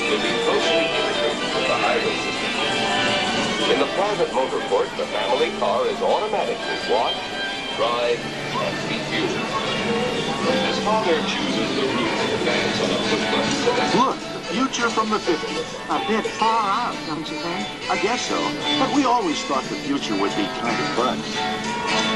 will be closely integrated with the highway system. In the private motor court, the family car is automatically washed, dried, and refueled. As father chooses the route to advance on a push-button. Look, the future from the 50s. A bit far out, don't you think? I guess so. But we always thought the future would be kind of fun.